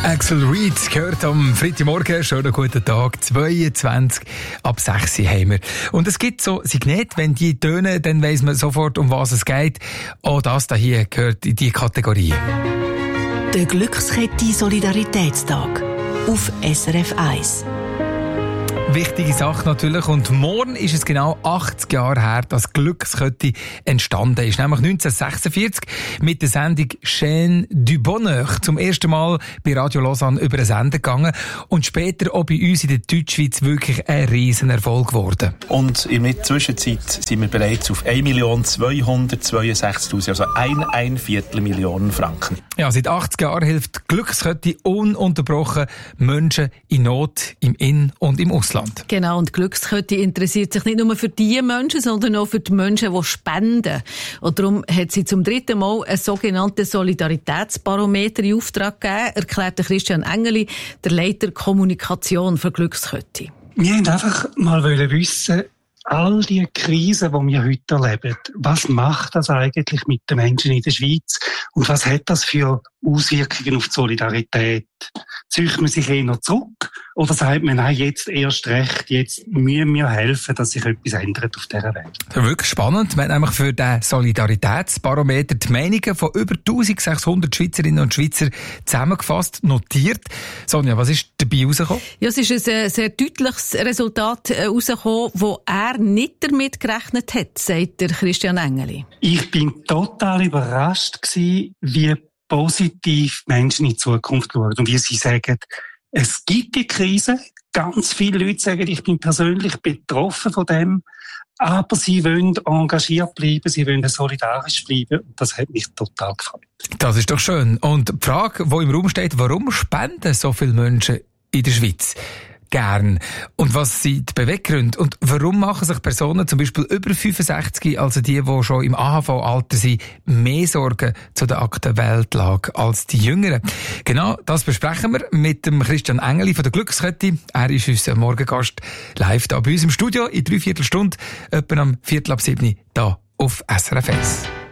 Axel Reed gehört am Freitagmorgen. Schönen guten Tag. 22 ab 6 haben wir. Und es gibt so Signete, wenn die tönen, dann weiss man sofort, um was es geht. Auch das hier gehört in die Kategorie. Der Glückskette Solidaritätstag auf SRF 1. Wichtige Sache natürlich. Und morgen ist es genau 80 Jahre her, dass Glückskette entstanden ist. Nämlich 1946 mit der Sendung Chaîne du Bonheur. Zum ersten Mal bei Radio Lausanne über den Sender gegangen. Und später auch bei uns in der Deutschschweiz wirklich ein Riesenerfolg geworden. Und in der Zwischenzeit sind wir bereits auf 1.262.000, also ein Viertelmillion Franken. Ja, seit 80 Jahren hilft Glückskette ununterbrochen Menschen in Not im In- und im Ausland. Genau, und Glückskette interessiert sich nicht nur für die Menschen, sondern auch für die Menschen, die spenden. Und darum hat sie zum 3. Mal ein sogenanntes Solidaritätsbarometer in Auftrag gegeben, erklärte Christian Engeli, der Leiter Kommunikation für Glückskette. Wir wollten einfach mal wissen, all die Krisen, die wir heute erleben, was macht das eigentlich mit den Menschen in der Schweiz? Und was hat das für Auswirkungen auf die Solidarität? Zieht man sich eher zurück? Oder sagt man, nein, jetzt erst recht, jetzt müssen wir helfen, dass sich etwas ändert auf dieser Welt? Wirklich spannend. Wir haben nämlich für den Solidaritätsbarometer die Meinungen von über 1600 Schweizerinnen und Schweizer zusammengefasst, notiert. Sonja, was ist dabei rausgekommen? Ja, es ist ein sehr deutliches Resultat rausgekommen, wo er nicht damit gerechnet hat, sagt der Christian Engeli. Ich bin total überrascht gewesen, wie positiv Menschen in die Zukunft schauen und wie sie sagen, es gibt die Krise. Ganz viele Leute sagen, ich bin persönlich betroffen von dem, aber sie wollen engagiert bleiben, sie wollen solidarisch bleiben. Und das hat mich total gefreut. Das ist doch schön. Und die Frage, die im Raum steht, warum spenden so viele Menschen in der Schweiz gern? Und was sind die Beweggründe? Und warum machen sich Personen, zum Beispiel über 65, also die schon im AHV-Alter sind, mehr Sorgen zu der aktuellen Weltlage als die Jüngeren? Genau, das besprechen wir mit dem Christian Engeli von der Glückskette. Er ist unser Morgengast live da bei uns im Studio in 3/4 Stunde, etwa am 6:45 da auf SRF 1.